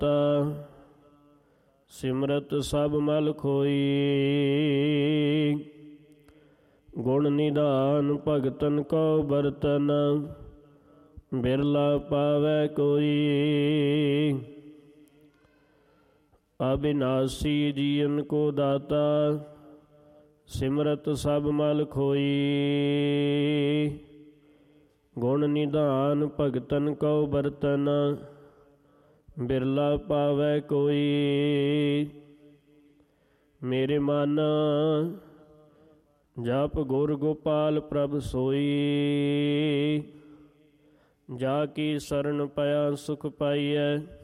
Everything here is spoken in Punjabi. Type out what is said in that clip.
ਸਿਮਰਤ ਸਭ ਮਲ ਖੋਈ। ਗੁਣ ਨਿਧਾਨ ਭਗਤਨ ਕੋ ਬਰਤਨ, ਬਿਰਲਾ ਪਾਵੈ ਕੋਈ। ਅਬਿਨਾਸੀ ਜੀਵਨ ਕੋ ਦਾਤਾ, ਸਿਮਰਤ ਸਭ ਮਲ ਖੋਈ। ਗੁਣ ਨਿਧਾਨ ਭਗਤਨ ਕਉ ਬਰਤਨ, ਬਿਰਲਾ ਪਾਵੈ ਕੋਈ। ਮੇਰੇ ਮਨ ਜਪ ਗੁਰ ਗੋਪਾਲ ਪ੍ਰਭ ਸੋਈ। ਜਾ ਕੀ ਸਰਣ ਪਿਆ ਸੁਖ ਪਾਈਐ,